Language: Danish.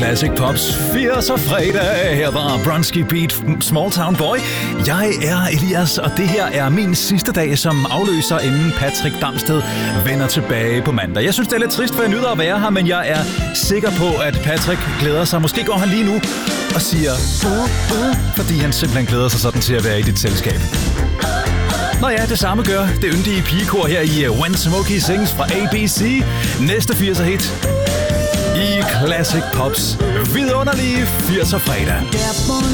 Classic Pops 80'er fredag. Her var Bronski Beat, Small Town Boy. Jeg er Elias, og det her er min sidste dag som afløser, inden Patrick Damsted vender tilbage på mandag. Jeg synes, det er lidt trist, for jeg nyder at være her, men jeg er sikker på, at Patrick glæder sig. Måske går han lige nu og siger fordi han simpelthen glæder sig sådan til at være i dit selskab. Nå ja, det samme gør det yndige pigekor her i When Smokey Sings fra ABC. Næste 80'er hit i Classic Pops vidunderlige 80'er fredag.